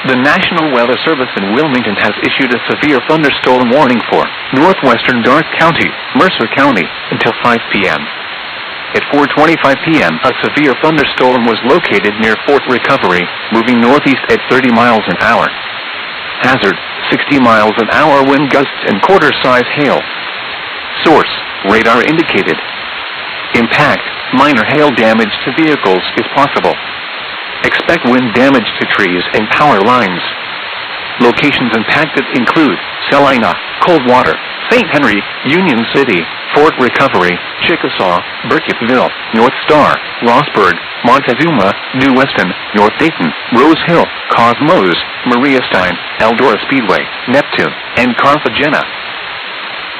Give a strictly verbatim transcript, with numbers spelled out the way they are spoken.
The National Weather Service in Wilmington has issued a severe thunderstorm warning for northwestern Darke County, Mercer County, until five p m At four twenty-five p m, a severe thunderstorm was located near Fort Recovery, moving northeast at thirty miles an hour. Hazard, sixty miles an hour wind gusts and quarter-size hail. Source, radar indicated. Impact, minor hail damage to vehicles is possible. Expect wind damage to trees and power lines. Locations impacted include Salina, Coldwater, Saint Henry, Union City, Fort Recovery, Chickasaw, Burkittsville, North Star, Rossburg, Montezuma, New Weston, North Dayton, Rose Hill, Cosmos, Maria Stein, Eldora Speedway, Neptune, and Carthagena.